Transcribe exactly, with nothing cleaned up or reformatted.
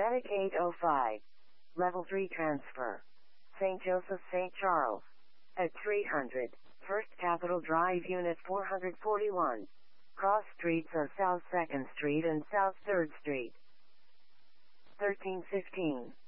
Attic eight oh five. Level three transfer. Saint Joseph Saint Charles. At three hundred. First Capitol Drive Unit four forty-one. Cross streets are South second Street and South third Street. thirteen fifteen.